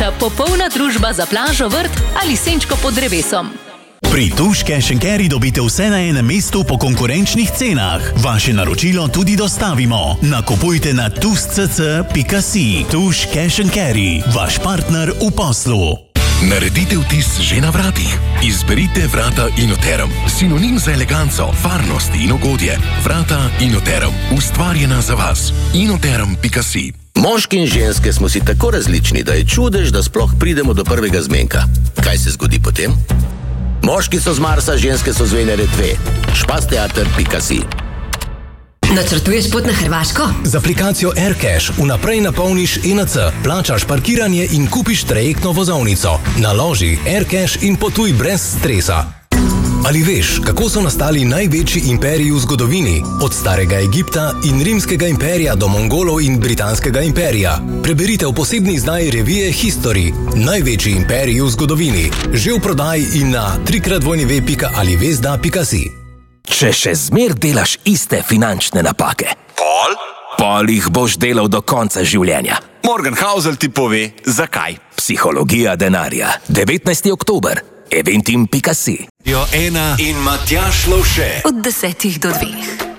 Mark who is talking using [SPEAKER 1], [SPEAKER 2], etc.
[SPEAKER 1] vaša popolna družba za plažo, vrt ali senčko pod drevesom.
[SPEAKER 2] Pri Tuš Cash & Carry dobite vse na enem mestu po konkurenčnih cenah. Vaše naročilo tudi dostavimo. Nakupujte na tuš.cc.si. Tuš Cash & Carry, vaš partner v poslu.
[SPEAKER 3] Naredite vtis že na vratih. Izberite vrata Inoterum. Sinonim za eleganco, varnost in ugodje. Vrata Inoterum. Ustvarjena za vas. Inoterum.si.
[SPEAKER 4] Moški in ženske smo si tako različni, da je čudež, da sploh pridemo do prvega zmenka. Kaj se zgodi potem? Moški so z Marsa, ženske so z Venere 2. Špasteater.si.
[SPEAKER 5] Načrtuješ pot na Hrvaško?
[SPEAKER 6] Z aplikacijo AirCash vnaprej napolniš ENC, plačaš parkiranje in kupiš trajektno vozovnico. Naloži AirCash in potuj brez stresa. Ali veš, kako so nastali največji imperiji v zgodovini? Od starega Egipta in rimskega imperija do Mongolov in britanskega imperija. Preberite v posebni izdaji revije History. Največji imperiji v zgodovini. Že v prodaji in na www.alivesda.si.
[SPEAKER 7] Če še zmer delaš iste finančne napake, pol jih boš delal do konca življenja.
[SPEAKER 8] Morgan Housel ti pove, zakaj.
[SPEAKER 7] Psihologija denarja. 19. oktober. eventim.si.
[SPEAKER 8] Jo Ena in Matjaž Lovše.
[SPEAKER 5] Od 10 do 2.